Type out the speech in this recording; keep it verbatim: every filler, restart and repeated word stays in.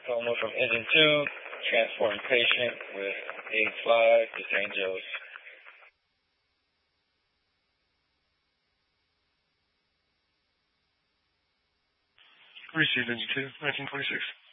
Coma from Engine two, transporting patient with eight five to Saint Joe's. Received Engine two, nineteen twenty-six.